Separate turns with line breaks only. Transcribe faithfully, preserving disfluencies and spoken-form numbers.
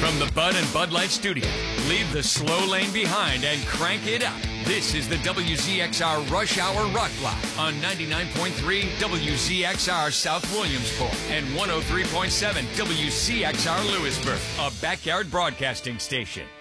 From the Bud and Bud Light studio, leave the slow lane behind and crank it up. This is the W Z X R Rush Hour Rock Block on ninety-nine point three W Z X R South Williamsport and one oh three point seven W C X R Lewisburg, a backyard broadcasting station.